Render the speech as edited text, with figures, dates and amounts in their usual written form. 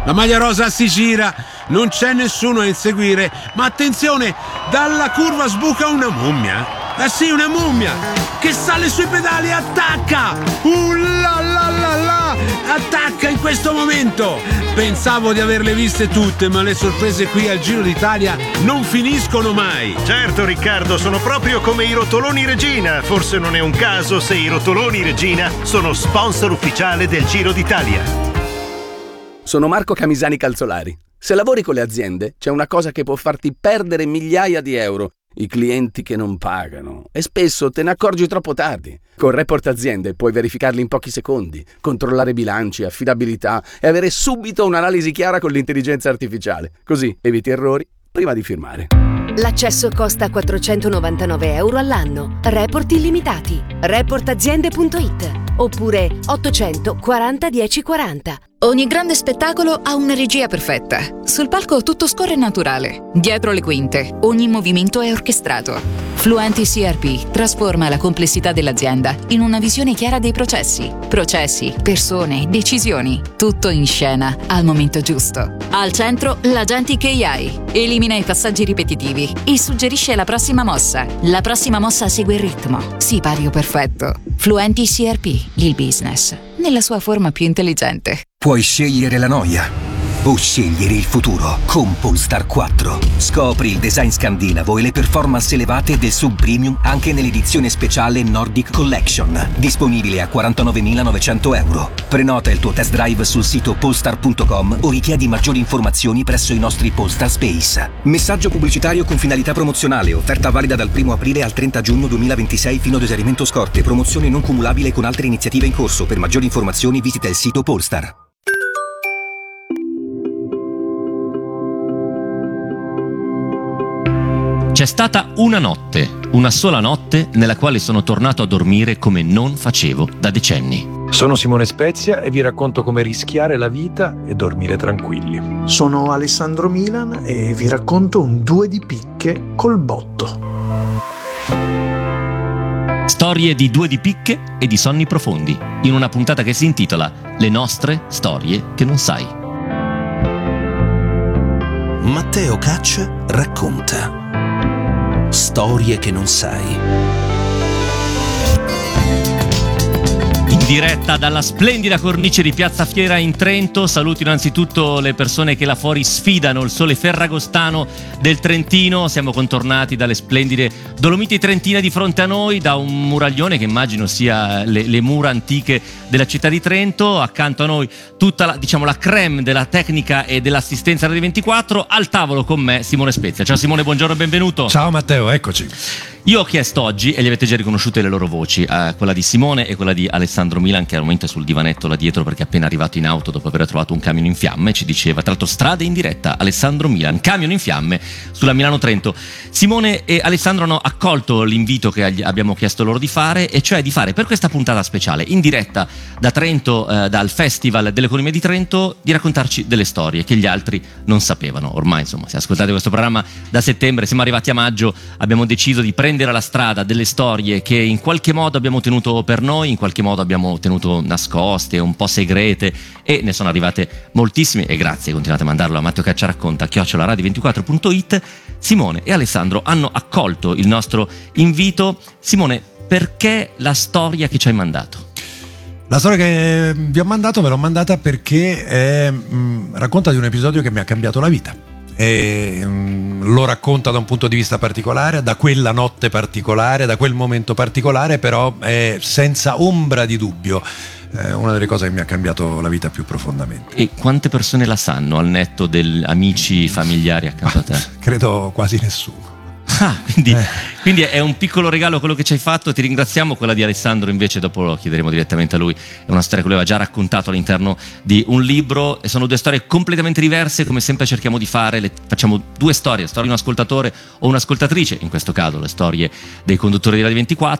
La maglia rosa si gira, non c'è nessuno a inseguire, ma attenzione, dalla curva sbuca una mummia. Ah sì, una mummia che sale sui pedali e attacca! La la la la! Attacca in questo momento! Pensavo di averle viste tutte, ma le sorprese qui al Giro d'Italia non finiscono mai! Certo Riccardo, sono proprio come i rotoloni Regina. Forse non è un caso se i rotoloni Regina sono sponsor ufficiale del Giro d'Italia. Sono Marco Camisani Calzolari. Se lavori con le aziende, c'è una cosa che può farti perdere migliaia di euro. I clienti che non pagano. E spesso te ne accorgi troppo tardi. Con Report Aziende puoi verificarli in pochi secondi, controllare bilanci, affidabilità e avere subito un'analisi chiara con l'intelligenza artificiale. Così eviti errori prima di firmare. L'accesso costa 499 euro all'anno. Report illimitati. Reportaziende.it oppure 840 1040. Ogni grande spettacolo ha una regia perfetta. Sul palco tutto scorre naturale. Dietro le quinte, ogni movimento è orchestrato. Fluenti CRP trasforma la complessità dell'azienda in una visione chiara dei processi. Processi, persone, decisioni. Tutto in scena, al momento giusto. Al centro, l'Agentic AI. Elimina i passaggi ripetitivi e suggerisce la prossima mossa. La prossima mossa segue il ritmo. Sipario perfetto. Fluenti CRP, il business, nella sua forma più intelligente. Puoi scegliere la noia o scegliere il futuro con Polestar 4. Scopri il design scandinavo e le performance elevate del sub-premium anche nell'edizione speciale Nordic Collection, disponibile a 49.900 euro. Prenota il tuo test drive sul sito polestar.com o richiedi maggiori informazioni presso i nostri Polestar Space. Messaggio pubblicitario con finalità promozionale, offerta valida dal 1 aprile al 30 giugno 2026 fino ad esaurimento scorte, promozione non cumulabile con altre iniziative in corso. Per maggiori informazioni visita il sito Polestar. C'è stata una sola notte nella quale sono tornato a dormire come non facevo da decenni. Sono Simone Spezia e vi racconto come rischiare la vita e dormire tranquilli. Sono Alessandro Milan e vi racconto un 2 di picche col botto. Storie di 2 di picche e di sonni profondi, in una puntata che si intitola Le nostre storie che non sai. Matteo Caccia racconta storie che non sai. In diretta dalla splendida cornice di Piazza Fiera in Trento, saluto innanzitutto le persone che là fuori sfidano il sole ferragostano del Trentino. Siamo contornati dalle splendide Dolomiti Trentine di fronte a noi, da un muraglione che immagino sia le mura antiche della città di Trento. Accanto a noi tutta la crème della tecnica e dell'assistenza Radio 24. Al tavolo con me Simone Spezia. Ciao Simone, buongiorno e benvenuto. Ciao Matteo, eccoci. Io ho chiesto oggi, e li avete già riconosciute le loro voci, quella di Simone e quella di Alessandro Milan, che al momento è sul divanetto là dietro perché è appena arrivato in auto dopo aver trovato un camion in fiamme. Ci diceva, tra l'altro, strade in diretta, Alessandro Milan, camion in fiamme sulla Milano-Trento. Simone e Alessandro hanno accolto l'invito che abbiamo chiesto loro di fare, e cioè di fare per questa puntata speciale in diretta da Trento, dal Festival dell'Economia di Trento, di raccontarci delle storie che gli altri non sapevano. Ormai, insomma, se ascoltate questo programma da settembre, siamo arrivati a maggio, abbiamo deciso di prendere la strada delle storie che in qualche modo abbiamo tenuto per noi, in qualche modo abbiamo tenuto nascoste, un po' segrete, e ne sono arrivate moltissime, e grazie, continuate a mandarlo a matteocacciaracconta@radio24.it. Simone e Alessandro hanno accolto il nostro invito. Simone, perché la storia che ci hai mandato? La storia che vi ho mandato ve l'ho mandata perché racconta di un episodio che mi ha cambiato la vita. E lo racconta da un punto di vista particolare, da quella notte particolare, da quel momento particolare, però è senza ombra di dubbio una delle cose che mi ha cambiato la vita più profondamente. E quante persone la sanno, al netto degli amici, familiari accanto a te? Credo quasi nessuno. Quindi è un piccolo regalo quello che ci hai fatto, ti ringraziamo. Quella di Alessandro invece dopo lo chiederemo direttamente a lui, è una storia che lui aveva già raccontato all'interno di un libro, e sono due storie completamente diverse. Come sempre cerchiamo di fare, facciamo due storie di un ascoltatore o un'ascoltatrice, in questo caso le storie dei conduttori di Radio